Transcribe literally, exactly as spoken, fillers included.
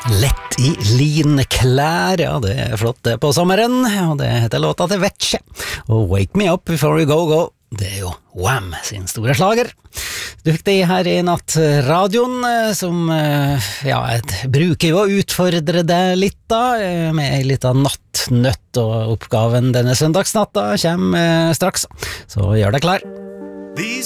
Lett i linklær, ja det er flott det på sommeren, og det heter låta til Vetsje. Og Wake Me Up Before You Go Go, det er jo Wham sin store slager. Du fikk det her i nattradioen, som ja, jeg bruker jo å utfordre deg litt da, med en liten nattnøtt, og oppgaven denne søndagsnatta kommer straks, så gjør deg klar. These